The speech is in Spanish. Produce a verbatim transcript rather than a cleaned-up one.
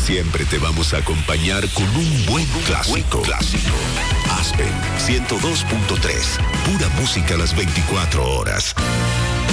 Siempre te vamos a acompañar con un buen clásico. clásico. Aspen ciento dos punto tres. Pura música a las veinticuatro horas.